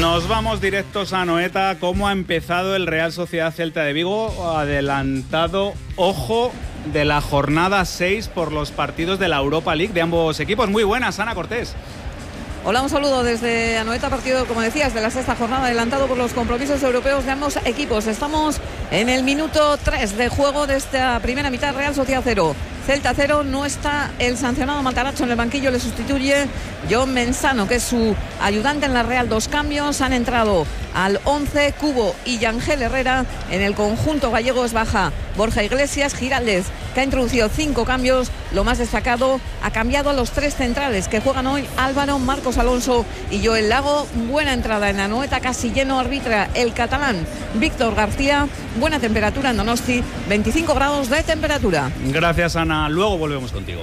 Nos vamos directos a Anoeta. ¿Cómo ha empezado el Real Sociedad Celta de Vigo? Adelantado, ojo, de la jornada 6 por los partidos de la Europa League de ambos equipos. Muy buenas, Ana Cortés. Hola, un saludo desde Anoeta, partido, como decías, de la sexta jornada, adelantado por los compromisos europeos de ambos equipos. Estamos en el minuto 3 de juego de esta primera mitad. Real Sociedad 0, Celta 0. No está el sancionado Matarazzo en el banquillo, le sustituye John Mensano, que es su ayudante en la Real. 2 cambios, han entrado al 11 Cubo y Yangel Herrera. En el conjunto gallego es baja Borja Iglesias. Giraldez, que ha introducido 5 cambios. Lo más destacado, ha cambiado a los 3 centrales que juegan hoy: Álvaro, Marcos Alonso y Joel Lago. Buena entrada en Anoeta, casi lleno, arbitra el catalán Víctor García. Buena temperatura en Donosti, 25 grados de temperatura. Gracias, Ana. Luego volvemos contigo.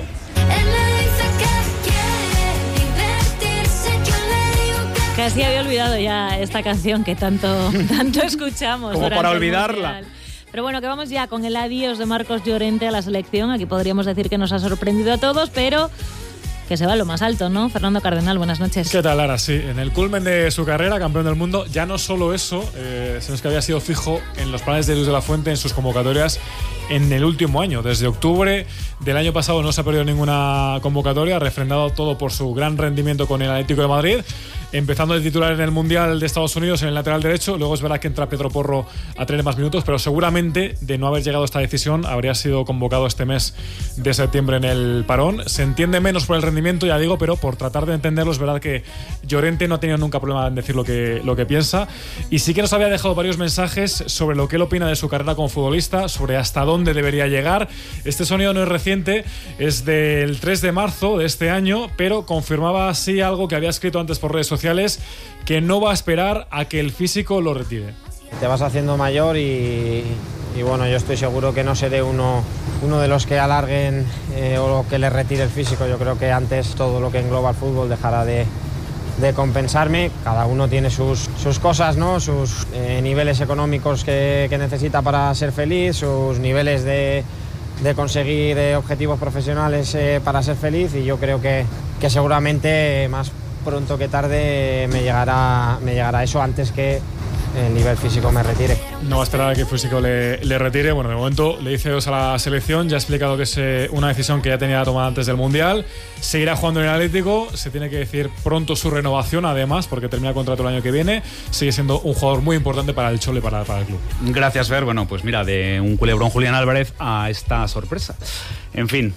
Casi había olvidado ya esta canción que tanto escuchamos. Como para olvidarla. Pero bueno, que vamos ya con el adiós de Marcos Llorente a la selección. Aquí podríamos decir que nos ha sorprendido a todos, pero que se va a lo más alto, ¿no? Fernando Cardenal, buenas noches. ¿Qué tal, Lara? Sí, en el culmen de su carrera, campeón del mundo, ya no solo eso, sino es que había sido fijo en los planes de Luis de la Fuente, en sus convocatorias en el último año. Desde octubre del año pasado no se ha perdido ninguna convocatoria, refrendado todo por su gran rendimiento con el Atlético de Madrid, empezando de titular en el Mundial de Estados Unidos en el lateral derecho. Luego es verdad que entra Pedro Porro a tener más minutos, pero seguramente de no haber llegado a esta decisión habría sido convocado este mes de septiembre en el parón. Se entiende menos por el rendimiento, ya digo, pero por tratar de entenderlo es verdad que Llorente no ha tenido nunca problema en decir lo que piensa, y sí que nos había dejado varios mensajes sobre lo que él opina de su carrera como futbolista, sobre hasta dónde debería llegar. Este sonido no es reciente, es del 3 de marzo de este año, pero confirmaba así algo que había escrito antes por redes sociales, que no va a esperar a que el físico lo retire. Te vas haciendo mayor y bueno, yo estoy seguro que no seré uno de los que alarguen o que le retire el físico. Yo creo que antes todo lo que engloba el fútbol dejará de compensarme. Cada uno tiene sus cosas, ¿no? Sus niveles económicos que necesita para ser feliz, sus niveles de conseguir objetivos profesionales para ser feliz, y yo creo que seguramente más pronto que tarde me llegará eso antes que el nivel físico me retire. No va a esperar a que el físico le retire. Bueno, de momento le dice adiós a la selección. Ya ha explicado que es una decisión que ya tenía tomada antes del Mundial. Seguirá jugando en el Atlético. Se tiene que decir pronto su renovación, además, porque termina el contrato el año que viene. Sigue siendo un jugador muy importante para el Cholo y para el club. Gracias, Fer. Bueno, pues mira, de un culebrón Julián Álvarez a esta sorpresa. En fin,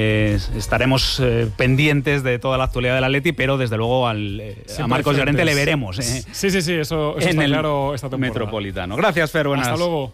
estaremos pendientes de toda la actualidad del Atleti, pero desde luego a Marcos Llorente le veremos. Sí, eso está claro esta temporada. Metropolitano. Gracias, Fer. Buenas. Hasta luego.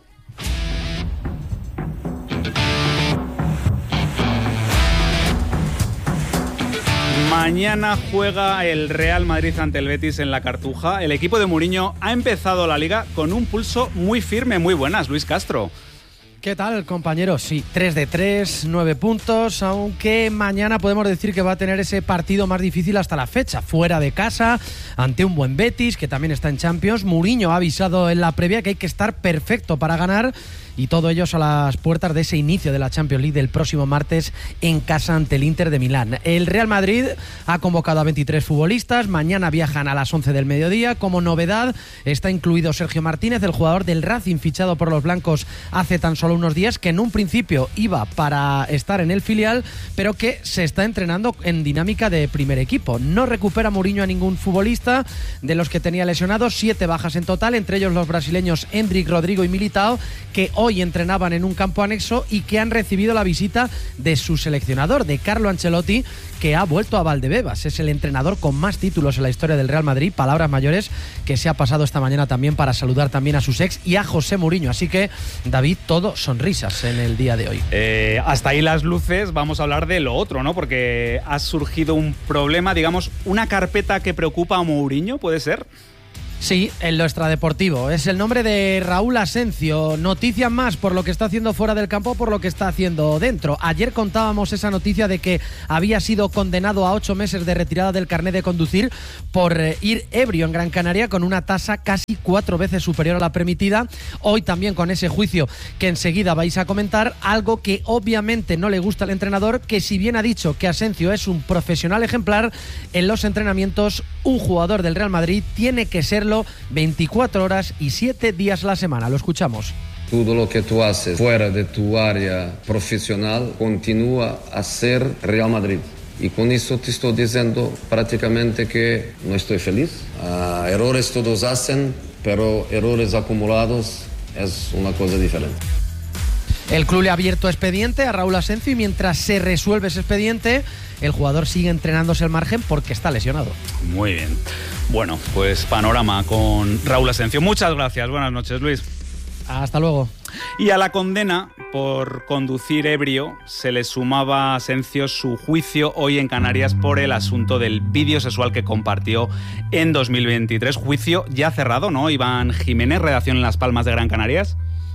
Mañana juega el Real Madrid ante el Betis en la Cartuja. El equipo de Mourinho ha empezado la Liga con un pulso muy firme. Muy buenas, Luis Castro. ¿Qué tal, compañeros? Sí, 3 de 3, 9 puntos, aunque mañana podemos decir que va a tener ese partido más difícil hasta la fecha, fuera de casa, ante un buen Betis, que también está en Champions. Mourinho ha avisado en la previa que hay que estar perfecto para ganar, y todo ello a las puertas de ese inicio de la Champions League del próximo martes en casa ante el Inter de Milán. El Real Madrid ha convocado a 23 futbolistas, mañana viajan a las 11 del mediodía. Como novedad está incluido Sergio Martínez, el jugador del Racing fichado por los blancos hace tan solo unos días, que en un principio iba para estar en el filial, pero que se está entrenando en dinámica de primer equipo. No recupera Mourinho a ningún futbolista de los que tenía lesionados, 7 bajas en total, entre ellos los brasileños Endrick, Rodrigo y Militao, que hoy entrenaban en un campo anexo y que han recibido la visita de su seleccionador, de Carlo Ancelotti, que ha vuelto a Valdebebas. Es el entrenador con más títulos en la historia del Real Madrid, palabras mayores, que se ha pasado esta mañana también para saludar también a sus ex y a José Mourinho. Así que, David, todo sonrisas en el día de hoy. Hasta ahí las luces. Vamos a hablar de lo otro, ¿no? Porque ha surgido un problema, digamos, una carpeta que preocupa a Mourinho, ¿puede ser? Sí, en lo extradeportivo. Es el nombre de Raúl Asencio. Noticias más por lo que está haciendo fuera del campo, por lo que está haciendo dentro. Ayer contábamos esa noticia de que había sido condenado a 8 meses de retirada del carnet de conducir por ir ebrio en Gran Canaria, con una tasa casi 4 veces superior a la permitida. Hoy también con ese juicio que enseguida vais a comentar, algo que obviamente no le gusta al entrenador, que si bien ha dicho que Asencio es un profesional ejemplar, en los entrenamientos un jugador del Real Madrid tiene que ser hacerlo 24 horas y 7 días a la semana. Lo escuchamos. Todo lo que tú haces fuera de tu área profesional continúa a ser Real Madrid. Y con eso te estoy diciendo prácticamente que no estoy feliz. Errores todos hacen, pero errores acumulados es una cosa diferente. El club le ha abierto expediente a Raúl Asencio y mientras se resuelve ese expediente, el jugador sigue entrenándose al margen porque está lesionado. Muy bien. Bueno, pues panorama con Raúl Asencio. Muchas gracias. Buenas noches, Luis. Hasta luego. Y a la condena por conducir ebrio se le sumaba a Asencio su juicio hoy en Canarias por el asunto del vídeo sexual que compartió en 2023. Juicio ya cerrado, ¿no? Iván Jiménez, redacción en Las Palmas de Gran Canarias.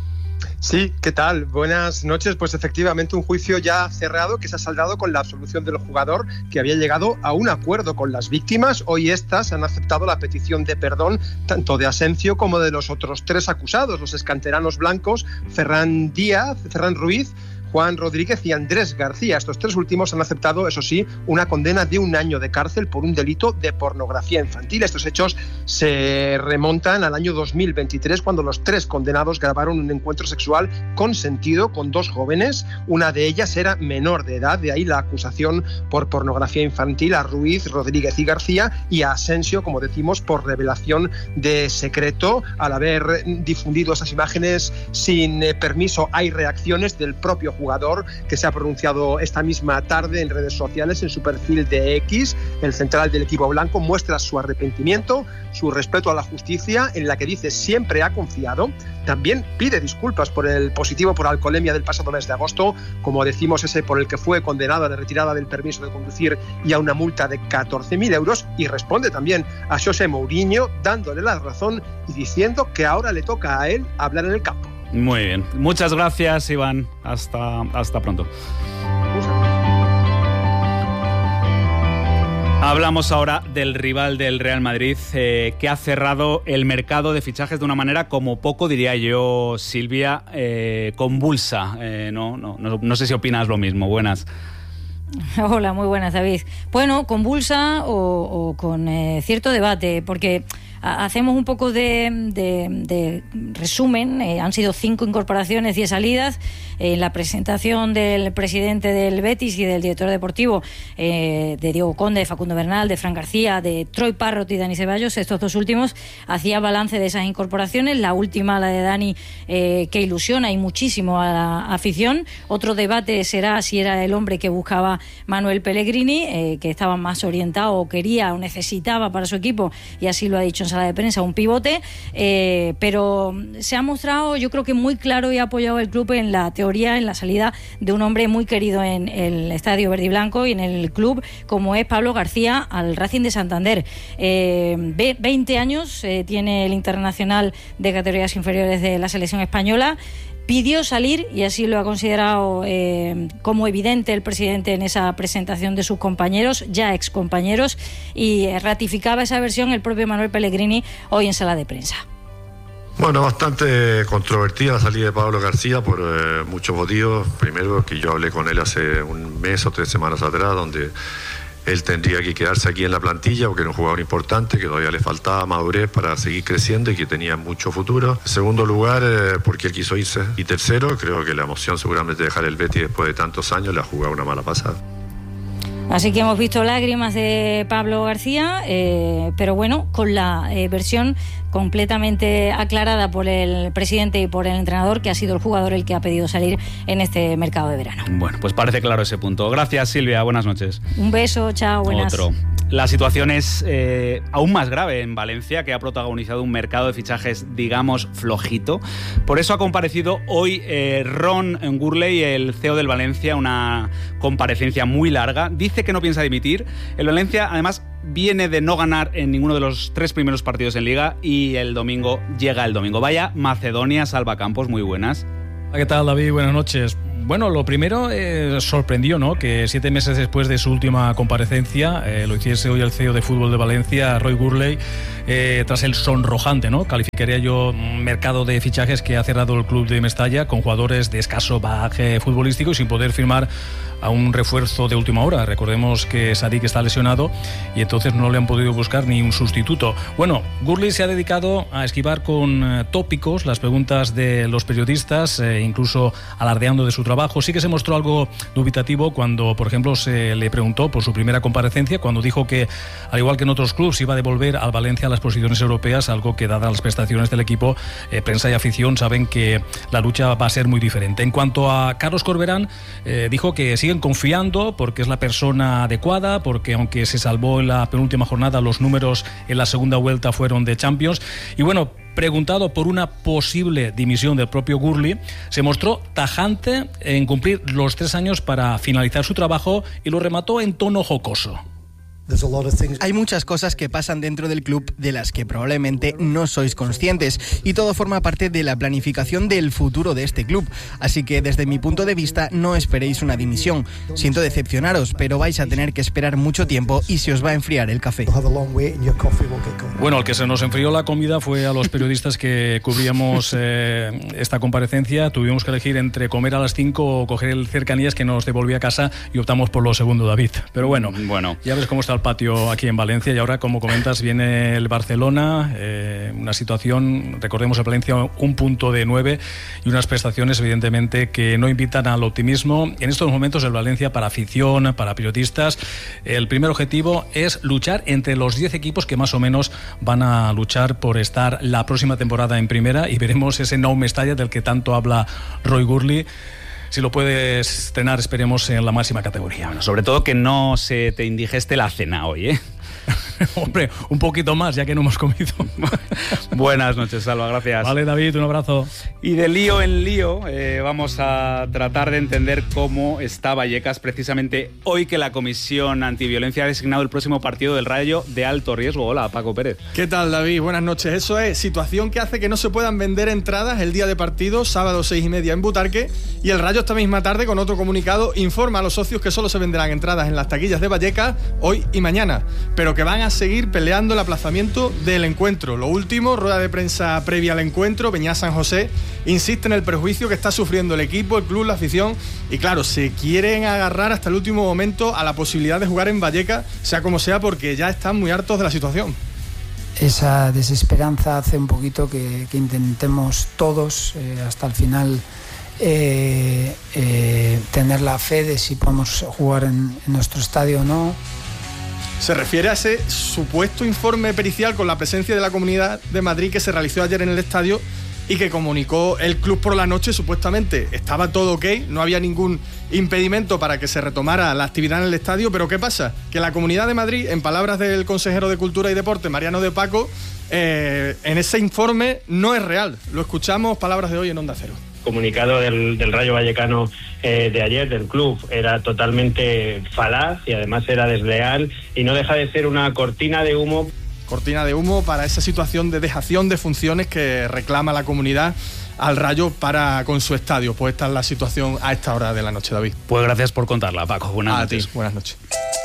Sí, ¿qué tal? Buenas noches. Pues efectivamente un juicio ya cerrado que se ha saldado con la absolución del jugador que había llegado a un acuerdo con las víctimas. Hoy estas han aceptado la petición de perdón tanto de Asencio como de los otros 3 acusados, los excanteranos blancos Ferran Ruiz, Juan Rodríguez y Andrés García. Estos 3 últimos han aceptado, eso sí, una condena de 1 año de cárcel por un delito de pornografía infantil. Estos hechos se remontan al año 2023, cuando los 3 condenados grabaron un encuentro sexual consentido con 2 jóvenes. Una de ellas era menor de edad, de ahí la acusación por pornografía infantil a Ruiz, Rodríguez y García, y a Asencio, como decimos, por revelación de secreto. Al haber difundido esas imágenes sin permiso, hay reacciones del propio jugador, que se ha pronunciado esta misma tarde en redes sociales, en su perfil de X. El central del equipo blanco muestra su arrepentimiento, su respeto a la justicia, en la que dice siempre ha confiado. También pide disculpas por el positivo por alcoholemia del pasado mes de agosto, como decimos, ese por el que fue condenado a la retirada del permiso de conducir y a una multa de 14.000 euros, y responde también a José Mourinho, dándole la razón y diciendo que ahora le toca a él hablar en el campo. Muy bien. Muchas gracias, Iván. Hasta pronto. Hablamos ahora del rival del Real Madrid, que ha cerrado el mercado de fichajes de una manera como poco, diría yo, Silvia, convulsa. No sé si opinas lo mismo. Buenas. Hola, muy buenas, David. Bueno, convulsa o con cierto debate, porque hacemos un poco de resumen. Han sido 5 incorporaciones, 10 salidas. En la presentación del presidente del Betis y del director deportivo, de Diego Conde, de Facundo Bernal, de Fran García, de Troy Parrott y Dani Ceballos, estos 2 últimos, hacía balance de esas incorporaciones. La última, la de Dani, que ilusiona y muchísimo a la afición. Otro debate será si era el hombre que buscaba Manuel Pellegrini, que estaba más orientado o quería o necesitaba para su equipo, y así lo ha dicho en sala de prensa, un pivote, pero se ha mostrado, yo creo que muy claro, y ha apoyado el club en la teoría, en la salida de un hombre muy querido en el Estadio Verde y Blanco y en el club, como es Pablo García, al Racing de Santander. 20 años tiene el internacional de categorías inferiores de la selección española. Pidió salir, y así lo ha considerado como evidente el presidente en esa presentación de sus compañeros, ya excompañeros, y ratificaba esa versión el propio Manuel Pellegrini hoy en sala de prensa. Bueno, bastante controvertida la salida de Pablo García por muchos motivos. Primero, que yo hablé con él hace un mes o 3 semanas atrás, donde él tendría que quedarse aquí en la plantilla porque era un jugador importante, que todavía le faltaba madurez para seguir creciendo y que tenía mucho futuro. En segundo lugar, porque él quiso irse. Y tercero, creo que la emoción seguramente de dejar el Betis después de tantos años le ha jugado una mala pasada. Así que hemos visto lágrimas de Pablo García, pero bueno, con la versión completamente aclarada por el presidente y por el entrenador, que ha sido el jugador el que ha pedido salir en este mercado de verano. Bueno, pues parece claro ese punto. Gracias, Silvia. Buenas noches. Un beso, chao, buenas. Otro. La situación es aún más grave en Valencia, que ha protagonizado un mercado de fichajes, digamos, flojito. Por eso ha comparecido hoy Ron Gurley, el CEO del Valencia, una comparecencia muy larga. Dice que no piensa dimitir. El Valencia, además, viene de no ganar en ninguno de los 3 primeros partidos en Liga, y el domingo llega el domingo. Vaya Macedonia, Salva Campos, muy buenas. ¿Qué tal, David? Buenas noches. Bueno, lo primero sorprendió, ¿no?, que 7 meses después de su última comparecencia lo hiciese hoy el CEO de fútbol de Valencia, Roy Gurley, tras el sonrojante, ¿no?, calificaría yo, mercado de fichajes que ha cerrado el club de Mestalla, con jugadores de escaso bagaje futbolístico y sin poder firmar a un refuerzo de última hora. Recordemos que Sadik está lesionado y entonces no le han podido buscar ni un sustituto. Bueno, Gurley se ha dedicado a esquivar con tópicos las preguntas de los periodistas, incluso alardeando de su trabajo. Sí que se mostró algo dubitativo cuando, por ejemplo, se le preguntó por su primera comparecencia, cuando dijo que, al igual que en otros clubes, iba a devolver al Valencia las posiciones europeas, algo que, dadas las prestaciones del equipo, prensa y afición saben que la lucha va a ser muy diferente. En cuanto a Carlos Corberán, dijo que siguen confiando porque es la persona adecuada, porque aunque se salvó en la penúltima jornada, los números en la segunda vuelta fueron de Champions. Y bueno, preguntado por una posible dimisión del propio Gurley, se mostró tajante en cumplir los 3 años para finalizar su trabajo y lo remató en tono jocoso. Hay muchas cosas que pasan dentro del club de las que probablemente no sois conscientes y todo forma parte de la planificación del futuro de este club. Así que desde mi punto de vista no esperéis una dimisión. Siento decepcionaros, pero vais a tener que esperar mucho tiempo y se os va a enfriar el café. Bueno, al que se nos enfrió la comida fue a los periodistas que cubríamos esta comparecencia. Tuvimos que elegir entre comer a las 5 o coger el cercanías que nos devolvía a casa y optamos por lo segundo, David. Pero bueno, ya ves cómo está el patio aquí en Valencia y ahora, como comentas, viene el Barcelona, una situación, recordemos, el Valencia 1 punto de 9 y unas prestaciones evidentemente que no invitan al optimismo. En estos momentos el Valencia, para afición, para periodistas, el primer objetivo es luchar entre los 10 equipos que más o menos van a luchar por estar la próxima temporada en primera, y veremos ese Nou Mestalla del que tanto habla Roy Gurley. Si lo puedes estrenar, esperemos, en la máxima categoría. Bueno, sobre todo que no se te indigeste la cena hoy, ¿eh? Hombre, un poquito más, ya que no hemos comido. Buenas noches, Salva, gracias. Vale, David, un abrazo. Y de lío en lío, vamos a tratar de entender cómo está Vallecas precisamente hoy que la Comisión Antiviolencia ha designado el próximo partido del Rayo de alto riesgo. Hola, Paco Pérez. ¿Qué tal, David? Buenas noches. Eso es, situación que hace que no se puedan vender entradas el día de partido, sábado 6:30 en Butarque, y el Rayo esta misma tarde, con otro comunicado, informa a los socios que solo se venderán entradas en las taquillas de Vallecas hoy y mañana, pero que van a seguir peleando el aplazamiento del encuentro. Lo último, rueda de prensa previa al encuentro, Beñat San José insiste en el perjuicio que está sufriendo el equipo, el club, la afición, y claro, se quieren agarrar hasta el último momento a la posibilidad de jugar en Vallecas, sea como sea, porque ya están muy hartos de la situación. Esa desesperanza hace un poquito que intentemos todos hasta el final tener la fe de si podemos jugar en nuestro estadio o no. Se refiere a ese supuesto informe pericial con la presencia de la Comunidad de Madrid que se realizó ayer en el estadio y que comunicó el club por la noche. Supuestamente estaba todo ok, no había ningún impedimento para que se retomara la actividad en el estadio, pero ¿qué pasa? Que la Comunidad de Madrid, en palabras del consejero de Cultura y Deporte, Mariano de Paco, en ese informe no es real. Lo escuchamos, palabras de hoy en Onda Cero. Comunicado del Rayo Vallecano de ayer, del club, era totalmente falaz y además era desleal y no deja de ser una cortina de humo. Cortina de humo para esa situación de dejación de funciones que reclama la comunidad al Rayo con su estadio. Pues esta es la situación a esta hora de la noche, David. Pues gracias por contarla, Paco. Buenas noches. A ti, buenas noches.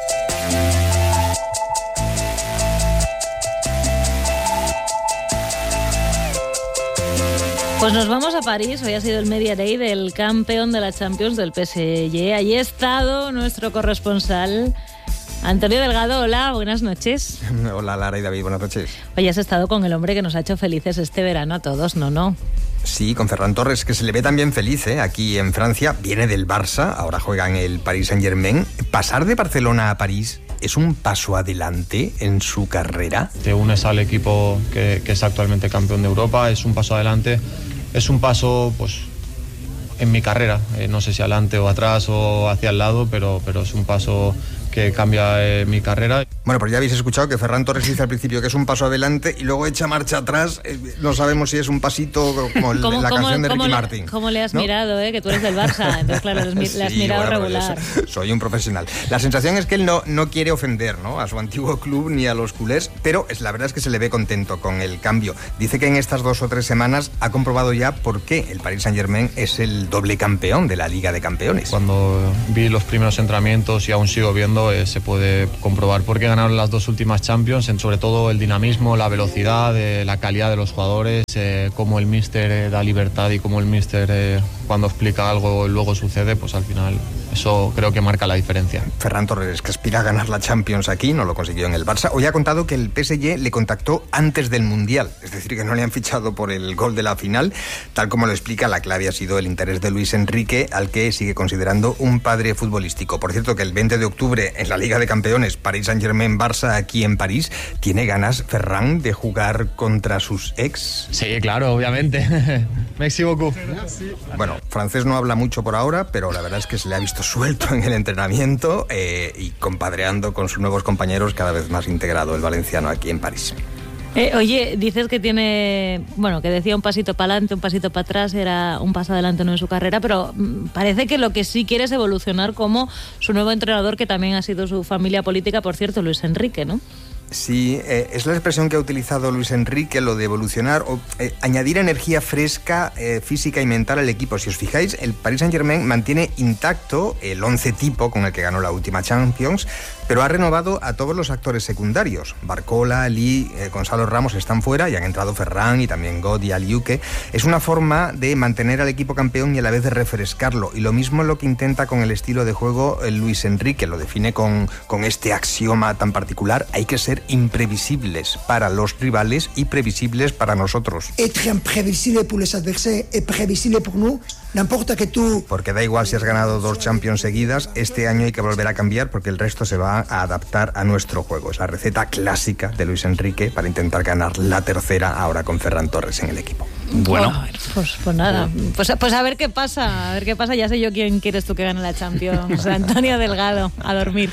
Pues nos vamos a París. Hoy ha sido el Media Day del campeón de la Champions, del PSG. Allí ha estado nuestro corresponsal Antonio Delgado. Hola, buenas noches. Hola, Lara y David, buenas noches. Hoy has estado con el hombre que nos ha hecho felices este verano a todos, ¿no? Sí, con Ferran Torres, que se le ve también feliz, aquí en Francia. Viene del Barça, ahora juega en el Paris Saint-Germain. Pasar de Barcelona a París ¿es un paso adelante en su carrera? Te unes al equipo que es actualmente campeón de Europa, es un paso adelante. Es un paso, pues, en mi carrera, no sé si adelante o atrás o hacia el lado, pero es un paso que cambia mi carrera. Bueno, pues ya habéis escuchado que Ferran Torres dice al principio que es un paso adelante y luego echa marcha atrás. No sabemos si es un pasito como la canción de Ricky Martin. ¿Cómo le has mirado, que tú eres del Barça? Entonces, claro, le has mirado regular. Soy un profesional. La sensación es que él no quiere ofender, ¿no?, a su antiguo club ni a los culés, pero la verdad es que se le ve contento con el cambio. Dice que en estas 2 o 3 semanas ha comprobado ya por qué el Paris Saint-Germain es el doble campeón de la Liga de Campeones. Cuando vi los primeros entrenamientos y aún sigo viendo, se puede comprobar por qué ganaron las 2 últimas Champions, sobre todo el dinamismo, la velocidad, la calidad de los jugadores, cómo el míster da libertad y cómo el míster cuando explica algo luego sucede, pues al final Eso creo que marca la diferencia. Ferran Torres, que aspira a ganar la Champions aquí, no lo consiguió en el Barça. Hoy ha contado que el PSG le contactó antes del Mundial, es decir, que no le han fichado por el gol de la final. Tal como lo explica, la clave ha sido el interés de Luis Enrique, al que sigue considerando un padre futbolístico. Por cierto, que el 20 de octubre en la Liga de Campeones, Paris Saint-Germain-Barça aquí en París, ¿tiene ganas Ferran de jugar contra sus ex? Sí, claro, obviamente. Merci beaucoup. Bueno, francés no habla mucho por ahora, pero la verdad es que se le ha visto suelto en el entrenamiento y compadreando con sus nuevos compañeros, cada vez más integrado el valenciano aquí en París. Oye, dices que tiene, bueno, que decía un pasito para adelante, un pasito para atrás, era un paso adelante no en su carrera, pero parece que lo que sí quiere es evolucionar como su nuevo entrenador, que también ha sido su familia política, por cierto, Luis Enrique, ¿no? Sí, es la expresión que ha utilizado Luis Enrique, lo de evolucionar o añadir energía fresca, física y mental al equipo. Si os fijáis, el Paris Saint-Germain mantiene intacto el 11 tipo con el que ganó la última Champions, pero ha renovado a todos los actores secundarios. Barcola, Lee, Gonzalo Ramos están fuera y han entrado Ferran y también God y Aliuque. Es una forma de mantener al equipo campeón y a la vez de refrescarlo. Y lo mismo es lo que intenta con el estilo de juego Luis Enrique. Lo define con este axioma tan particular: hay que ser imprevisibles para los rivales y previsibles para nosotros. Être imprévisible pour les adversaires et prévisible pour nous. No importa que tú... Porque da igual si has ganado 2 Champions seguidas, este año hay que volver a cambiar porque el resto se va a adaptar a nuestro juego. Es la receta clásica de Luis Enrique para intentar ganar la tercera ahora con Ferran Torres en el equipo. Bueno, pues nada, pues a ver qué pasa, ya sé yo quién quieres tú que gane la Champions. Antonio Delgado, a dormir.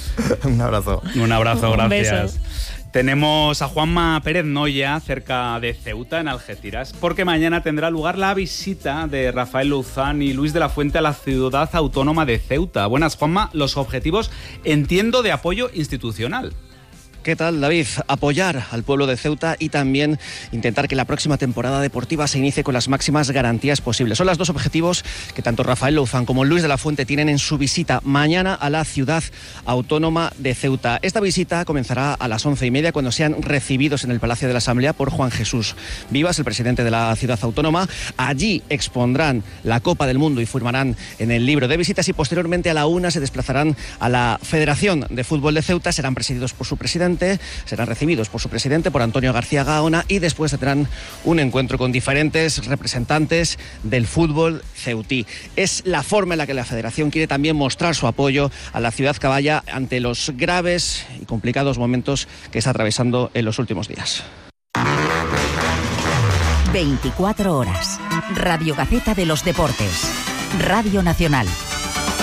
Un abrazo. Un abrazo, Un gracias. beso. Tenemos a Juanma Pérez Noya cerca de Ceuta, en Algeciras, porque mañana tendrá lugar la visita de Rafael Luzán y Luis de la Fuente a la ciudad autónoma de Ceuta. Buenas, Juanma. Los objetivos, entiendo, de apoyo institucional. ¿Qué tal, David? Apoyar al pueblo de Ceuta y también intentar que la próxima temporada deportiva se inicie con las máximas garantías posibles. Son los dos objetivos que tanto Rafael Luzán como Luis de la Fuente tienen en su visita mañana a la ciudad autónoma de Ceuta. Esta visita comenzará a las 11:30 cuando sean recibidos en el Palacio de la Asamblea por Juan Jesús Vivas, el presidente de la ciudad autónoma. Allí expondrán la Copa del Mundo y firmarán en el libro de visitas, y posteriormente a la 1 se desplazarán a la Federación de Fútbol de Ceuta. Serán presididos por su presidente, serán recibidos por su presidente, por Antonio García Gaona, y después tendrán un encuentro con diferentes representantes del fútbol ceutí. Es la forma en la que la Federación quiere también mostrar su apoyo a la ciudad caballa ante los graves y complicados momentos que está atravesando en los últimos días. 24 horas. Radio Gaceta de los Deportes. Radio Nacional.